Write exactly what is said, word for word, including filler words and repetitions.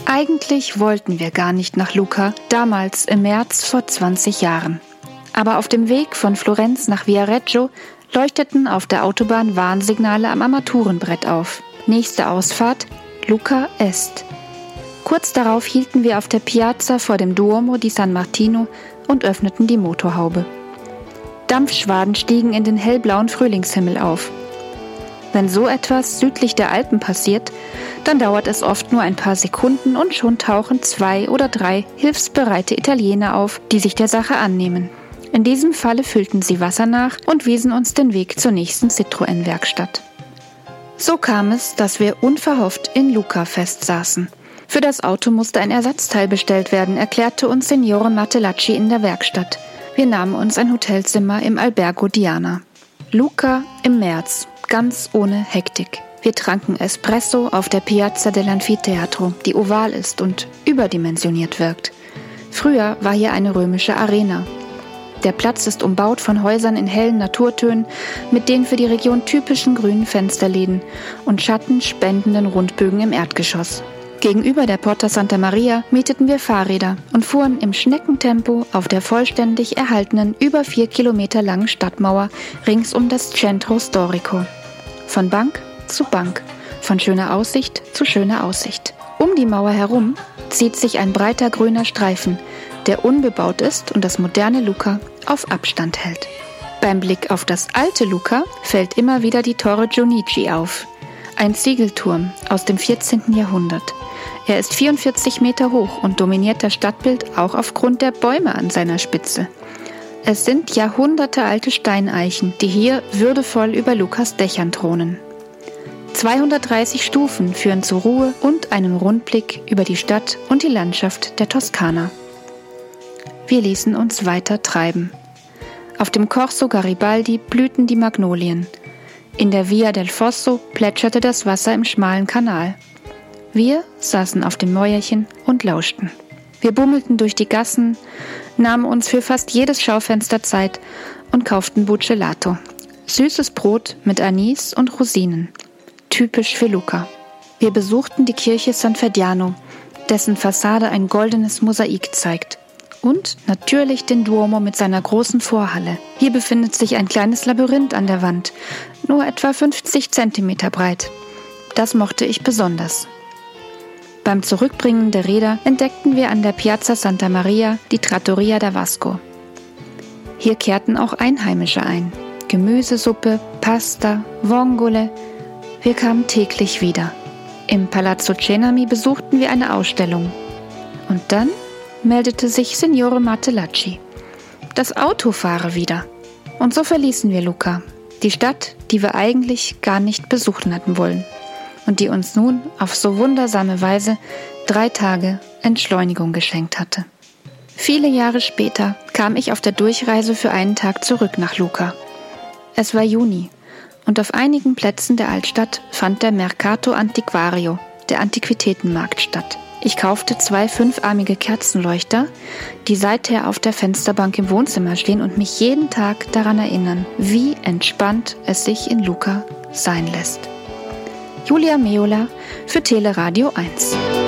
Eigentlich wollten wir gar nicht nach Lucca, damals im März vor zwanzig Jahren. Aber auf dem Weg von Florenz nach Viareggio leuchteten auf der Autobahn Warnsignale am Armaturenbrett auf. Nächste Ausfahrt, Lucca Est. Kurz darauf hielten wir auf der Piazza vor dem Duomo di San Martino und öffneten die Motorhaube. Dampfschwaden stiegen in den hellblauen Frühlingshimmel auf. Wenn so etwas südlich der Alpen passiert, dann dauert es oft nur ein paar Sekunden und schon tauchen zwei oder drei hilfsbereite Italiener auf, die sich der Sache annehmen. In diesem Falle füllten sie Wasser nach und wiesen uns den Weg zur nächsten Citroën-Werkstatt. So kam es, dass wir unverhofft in Lucca festsaßen. Für das Auto musste ein Ersatzteil bestellt werden, erklärte uns Signore Martellacci in der Werkstatt. Wir nahmen uns ein Hotelzimmer im Albergo Diana. Lucca im März, ganz ohne Hektik. Wir tranken Espresso auf der Piazza dell'Anfiteatro, die oval ist und überdimensioniert wirkt. Früher war hier eine römische Arena. Der Platz ist umbaut von Häusern in hellen Naturtönen mit den für die Region typischen grünen Fensterläden und schattenspendenden Rundbögen im Erdgeschoss. Gegenüber der Porta Santa Maria mieteten wir Fahrräder und fuhren im Schneckentempo auf der vollständig erhaltenen, über vier Kilometer langen Stadtmauer rings um das Centro Storico. Von Bank zu Bank, von schöner Aussicht zu schöner Aussicht. Um die Mauer herum zieht sich ein breiter grüner Streifen, der unbebaut ist und das moderne Lucca auf Abstand hält. Beim Blick auf das alte Lucca fällt immer wieder die Torre Giunici auf. Ein Ziegelturm aus dem vierzehnten Jahrhundert. Er ist vierundvierzig Meter hoch und dominiert das Stadtbild auch aufgrund der Bäume an seiner Spitze. Es sind jahrhundertealte Steineichen, die hier würdevoll über Luccas Dächern thronen. zweihundertdreißig Stufen führen zur Ruhe und einem Rundblick über die Stadt und die Landschaft der Toskana. Wir ließen uns weiter treiben. Auf dem Corso Garibaldi blühten die Magnolien. In der Via del Fosso plätscherte das Wasser im schmalen Kanal. Wir saßen auf dem Mäuerchen und lauschten. Wir bummelten durch die Gassen, nahmen uns für fast jedes Schaufenster Zeit und kauften Buccellato. Süßes Brot mit Anis und Rosinen. Typisch für Lucca. Wir besuchten die Kirche San Ferdiano, dessen Fassade ein goldenes Mosaik zeigt. Und natürlich den Duomo mit seiner großen Vorhalle. Hier befindet sich ein kleines Labyrinth an der Wand, nur etwa fünfzig Zentimeter breit. Das mochte ich besonders. Beim Zurückbringen der Räder entdeckten wir an der Piazza Santa Maria die Trattoria da Vasco. Hier kehrten auch Einheimische ein. Gemüsesuppe, Pasta, Vongole. Wir kamen täglich wieder. Im Palazzo Cenami besuchten wir eine Ausstellung. Und dann meldete sich Signore Martellacci. Das Auto fahre wieder. Und so verließen wir Lucca, die Stadt, die wir eigentlich gar nicht besuchen hatten wollen und die uns nun auf so wundersame Weise drei Tage Entschleunigung geschenkt hatte. Viele Jahre später kam ich auf der Durchreise für einen Tag zurück nach Lucca. Es war Juni und auf einigen Plätzen der Altstadt fand der Mercato Antiquario, der Antiquitätenmarkt, statt. Ich kaufte zwei fünfarmige Kerzenleuchter, die seither auf der Fensterbank im Wohnzimmer stehen und mich jeden Tag daran erinnern, wie entspannt es sich in Lucca sein lässt. Julia Meola für Teleradio eins.